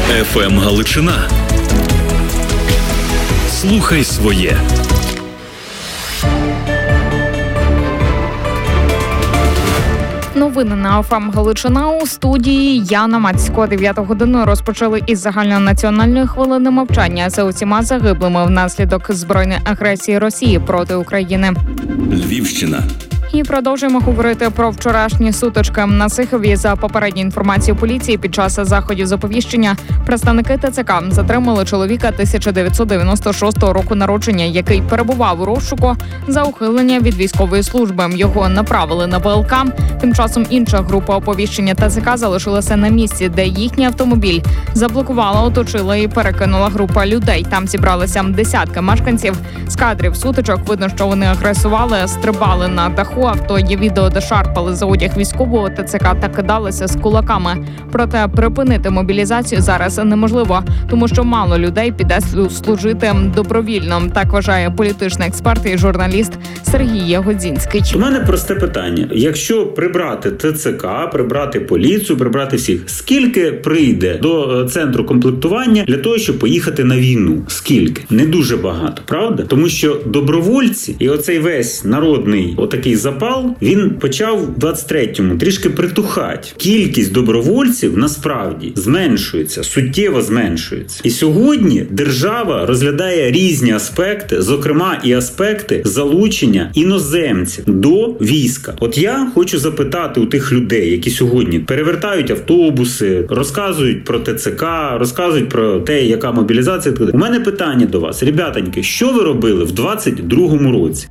ФМ Галичина. Слухай своє. Новини на ФМ Галичина. У студії Яна Мацько. 9 годину розпочали із загальнонаціональної хвилини мовчання за усіма загиблими внаслідок збройної агресії Росії проти України. Львівщина. І продовжуємо говорити про вчорашні сутички на Сихові. За попередньою інформацією поліції, під час заходів з оповіщення представники ТЦК затримали чоловіка 1996 року народження, який перебував у розшуку за ухилення від військової служби. Його направили на ВЛК. Тим часом інша група оповіщення ТЦК залишилася на місці, де їхній автомобіль заблокувала, оточила і перекинула група людей. Там зібралися десятки мешканців. З кадрів сутичок видно, що вони агресували, стрибали на даху авто. Є відео, де шарпали за одяг військового ТЦК та кидалися з кулаками. Проте припинити мобілізацію зараз неможливо, тому що мало людей піде служити добровільно. Так вважає політичний експерт і журналіст Сергій Ягодзінський. У мене просте питання. Якщо прибрати ТЦК, прибрати поліцію, прибрати всіх, скільки прийде до центру комплектування для того, щоб поїхати на війну? Скільки? Не дуже багато, правда? Тому що добровольці і оцей весь народний отакий запал, він почав в 23-му трішки притухати. Кількість добровольців насправді зменшується, суттєво зменшується. І сьогодні держава розглядає різні аспекти, зокрема і аспекти залучення іноземців до війська. От я хочу запитати у тих людей, які сьогодні перевертають автобуси, розказують про ТЦК, розказують про те, яка мобілізація. У мене питання до вас. Ребятоньки, що ви робили в 22-му році?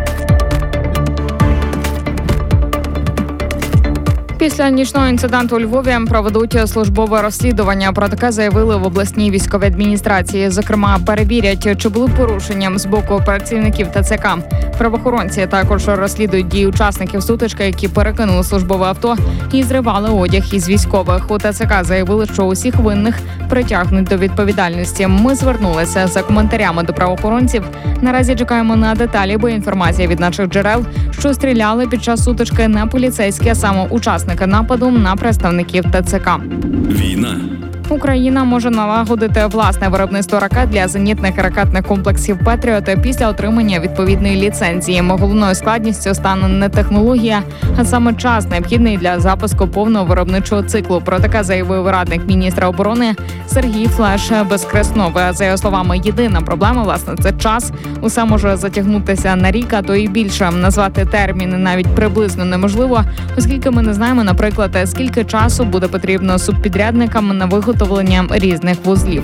Після нічного інциденту у Львові проведуть службове розслідування. Про таке заявили в обласній військовій адміністрації. Зокрема, перевірять, чи були порушення з боку працівників ТЦК. Правоохоронці також розслідують дії учасників сутички, які перекинули службове авто і зривали одяг із військових. У ТЦК заявили, що усіх винних притягнуть до відповідальності. Ми звернулися за коментарями до правоохоронців. Наразі чекаємо на деталі, бо інформація від наших джерел, що стріляли під час сутички не поліцейські, а саме учасники нападу на представників ТЦК. Війна. Україна може налагодити власне виробництво ракет для зенітних ракетних комплексів «Петріот» після отримання відповідної ліцензії. Головною складністю стане не технологія, а саме час, необхідний для запуску повного виробничого циклу. Про таке заявив радник міністра оборони Сергій Флеш Безкреснов. За його словами, єдина проблема, власне, це час. Усе може затягнутися на рік, а то і більше. Назвати терміни навіть приблизно неможливо, оскільки ми не знаємо, наприклад, скільки часу буде потрібно субпідрядникам на виготовлення різних вузлів.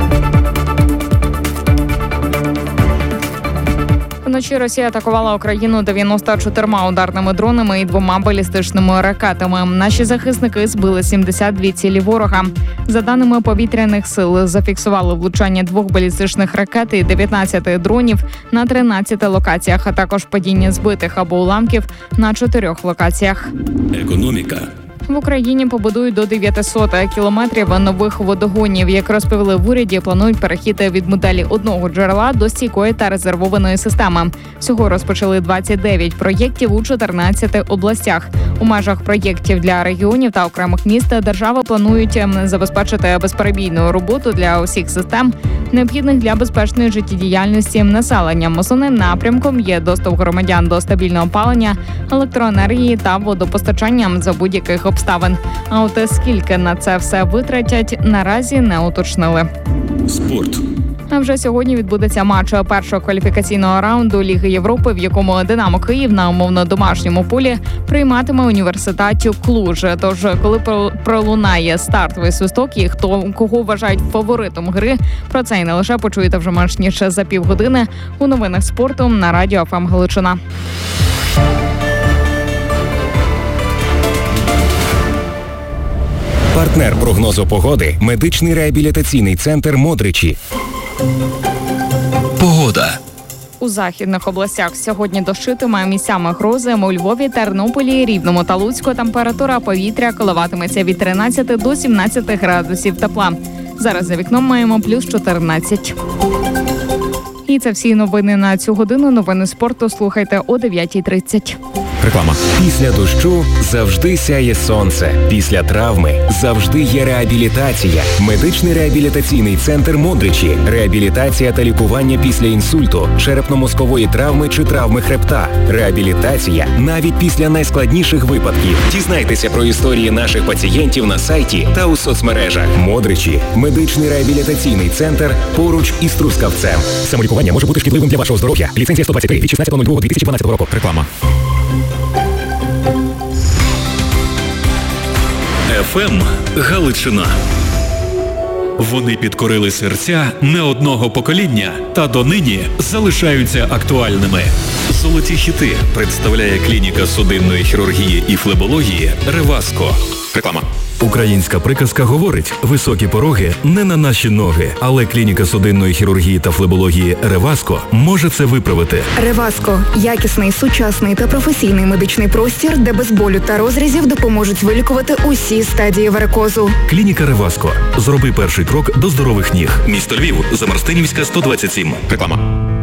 Вночі Росія атакувала Україну 94 ударними дронами і 2 балістичними ракетами. Наші захисники збили 72 цілі ворога. За даними повітряних сил, зафіксували влучання 2 балістичних ракет і 19 дронів на 13 локаціях, а також падіння збитих або уламків на 4 локаціях. Економіка. В Україні побудують до 900 кілометрів нових водогонів. Як розповіли в уряді, планують перехід від моделі одного джерела до стійкої та резервованої системи. Всього розпочали 29 проєктів у 14 областях. У межах проєктів для регіонів та окремих міст держава планують забезпечити безперебійну роботу для усіх систем, необхідних для безпечної життєдіяльності населення. Основним напрямком є доступ громадян до стабільного опалення, електроенергії та водопостачання за будь-яких обставин. А от скільки на це все витратять, наразі не уточнили. Спорт. А вже сьогодні відбудеться матч першого кваліфікаційного раунду Ліги Європи, в якому «Динамо Київ» на умовно домашньому полі прийматиме Університет Клуж. Тож, коли пролунає стартовий свисток і кого вважають фаворитом гри, про це і не лише почуєте вже менш ніж за півгодини у новинах спорту на радіо ФМ Галичина. Партнер прогнозу погоди – медичний реабілітаційний центр «Модричі». Погода. У західних областях сьогодні дощитиме, місцями грози. У Львові, Тернополі, Рівному та Луцьку температура повітря коливатиметься від 13 до 17 градусів тепла. Зараз за вікном маємо плюс 14. І це всі новини на цю годину. Новини спорту слухайте о 9:30. Реклама. Після дощу завжди сяє сонце. Після травми завжди є реабілітація. Медичний реабілітаційний центр Модричі. Реабілітація та лікування після інсульту, черепно-мозкової травми чи травми хребта. Реабілітація навіть після найскладніших випадків. Дізнайтеся про історії наших пацієнтів на сайті та у соцмережах. Модричі. Медичний реабілітаційний центр поруч із Трускавцем. Самолікування може бути шкідливим для вашого здоров'я. Ліцензія 123 від 16.02.2012 року. Реклама. ФМ Галичина. Вони підкорили серця не одного покоління та донині залишаються актуальними. Золоті хіти представляє клініка судинної хірургії і флебології «Реваско». Реклама. Українська приказка говорить: високі пороги не на наші ноги, але клініка судинної хірургії та флебології «Реваско» може це виправити. «Реваско» – якісний, сучасний та професійний медичний простір, де без болю та розрізів допоможуть вилікувати усі стадії варикозу. Клініка «Реваско». Зроби перший крок до здорових ніг. Місто Львів, Замарстинівська, 127. Реклама.